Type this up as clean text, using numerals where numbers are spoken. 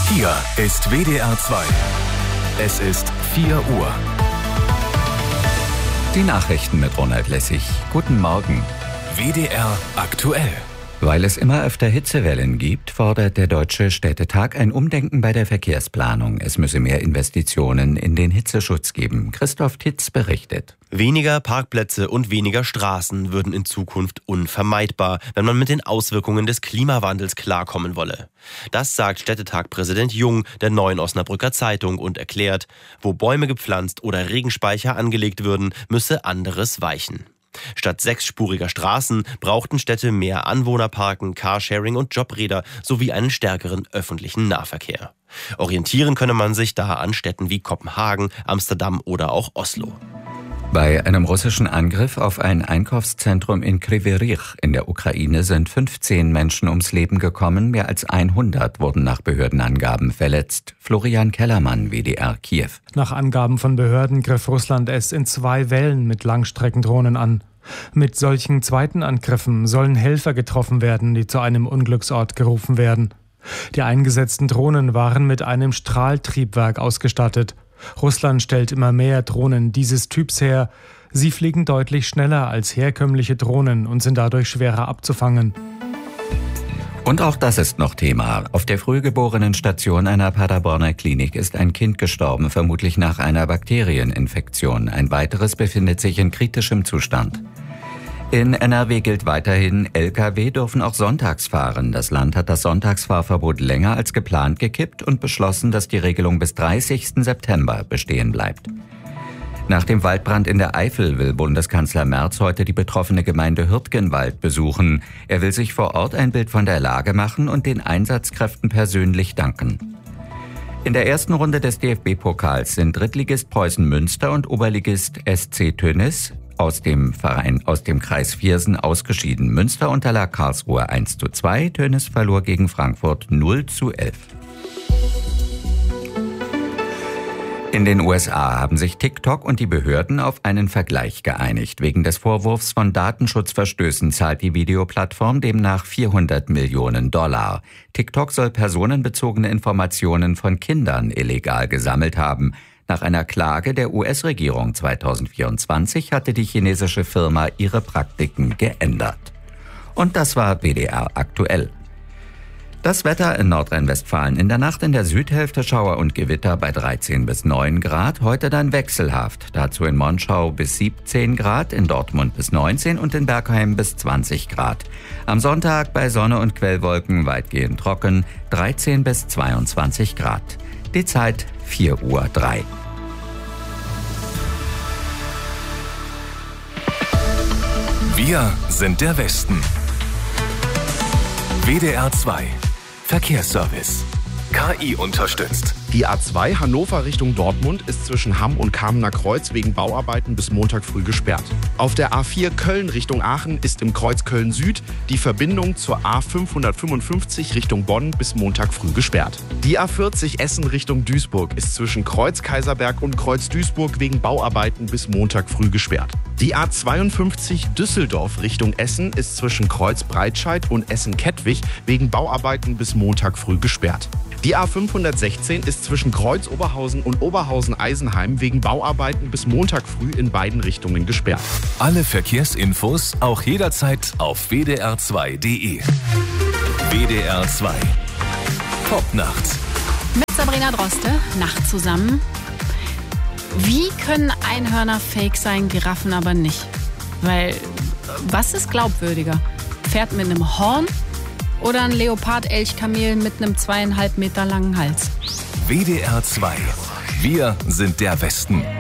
Hier ist WDR 2. Es ist 4 Uhr. Die Nachrichten mit Ronald Lessig. Guten Morgen. WDR aktuell. Weil es immer öfter Hitzewellen gibt, fordert der Deutsche Städtetag ein Umdenken bei der Verkehrsplanung. Es müsse mehr Investitionen in den Hitzeschutz geben. Christoph Titz berichtet. Weniger Parkplätze und weniger Straßen würden in Zukunft unvermeidbar, wenn man mit den Auswirkungen des Klimawandels klarkommen wolle. Das sagt Städtetag-Präsident Jung der Neuen Osnabrücker Zeitung und erklärt, wo Bäume gepflanzt oder Regenspeicher angelegt würden, müsse anderes weichen. Statt 6-spuriger Straßen brauchten Städte mehr Anwohnerparken, Carsharing und Jobräder sowie einen stärkeren öffentlichen Nahverkehr. Orientieren könne man sich da an Städten wie Kopenhagen, Amsterdam oder auch Oslo. Bei einem russischen Angriff auf ein Einkaufszentrum in Kryvyi Rih in der Ukraine sind 15 Menschen ums Leben gekommen, mehr als 100 wurden nach Behördenangaben verletzt. Florian Kellermann, WDR Kiew. Nach Angaben von Behörden griff Russland es in 2 Wellen mit Langstreckendrohnen an. Mit solchen zweiten Angriffen sollen Helfer getroffen werden, die zu einem Unglücksort gerufen werden. Die eingesetzten Drohnen waren mit einem Strahltriebwerk ausgestattet. Russland stellt immer mehr Drohnen dieses Typs her. Sie fliegen deutlich schneller als herkömmliche Drohnen und sind dadurch schwerer abzufangen. Und auch das ist noch Thema. Auf der Frühgeborenen-Station einer Paderborner Klinik ist ein Kind gestorben, vermutlich nach einer Bakterieninfektion. Ein weiteres befindet sich in kritischem Zustand. In NRW gilt weiterhin, Lkw dürfen auch sonntags fahren. Das Land hat das Sonntagsfahrverbot länger als geplant gekippt und beschlossen, dass die Regelung bis 30. September bestehen bleibt. Nach dem Waldbrand in der Eifel will Bundeskanzler Merz heute die betroffene Gemeinde Hürtgenwald besuchen. Er will sich vor Ort ein Bild von der Lage machen und den Einsatzkräften persönlich danken. In der ersten Runde des DFB-Pokals sind Drittligist Preußen Münster und Oberligist SC Tönnies aus dem Kreis Viersen ausgeschieden. Münster unterlag Karlsruhe 1:2, Tönnies verlor gegen Frankfurt 0:11. In den USA haben sich TikTok und die Behörden auf einen Vergleich geeinigt. Wegen des Vorwurfs von Datenschutzverstößen zahlt die Videoplattform demnach $400 Millionen. TikTok soll personenbezogene Informationen von Kindern illegal gesammelt haben. Nach einer Klage der US-Regierung 2024 hatte die chinesische Firma ihre Praktiken geändert. Und das war WDR aktuell. Das Wetter in Nordrhein-Westfalen: in der Nacht in der Südhälfte Schauer und Gewitter bei 13 bis 9 Grad. Heute dann wechselhaft. Dazu in Monschau bis 17 Grad, in Dortmund bis 19 und in Bergheim bis 20 Grad. Am Sonntag bei Sonne und Quellwolken weitgehend trocken, 13 bis 22 Grad. Die Zeit 4:03 Uhr. Wir sind der Westen. WDR 2 Verkehrsservice. KI unterstützt. Die A2 Hannover Richtung Dortmund ist zwischen Hamm und Kamener Kreuz wegen Bauarbeiten bis Montag früh gesperrt. Auf der A4 Köln Richtung Aachen ist im Kreuz Köln Süd die Verbindung zur A555 Richtung Bonn bis Montag früh gesperrt. Die A40 Essen Richtung Duisburg ist zwischen Kreuz Kaiserberg und Kreuz Duisburg wegen Bauarbeiten bis Montag früh gesperrt. Die A52 Düsseldorf Richtung Essen ist zwischen Kreuz Breitscheid und Essen-Kettwig wegen Bauarbeiten bis Montag früh gesperrt. Die A516 ist zwischen Kreuz Oberhausen und Oberhausen-Eisenheim wegen Bauarbeiten bis Montag früh in beiden Richtungen gesperrt. Alle Verkehrsinfos auch jederzeit auf wdr2.de. WDR 2 Popnacht. Mit Sabrina Droste, Nacht zusammen. Wie können Einhörner fake sein, Giraffen aber nicht? Weil, was ist glaubwürdiger? Pferd mit einem Horn oder ein Leopard-Elchkamel mit einem 2,5 Meter langen Hals? WDR 2. Wir sind der Westen.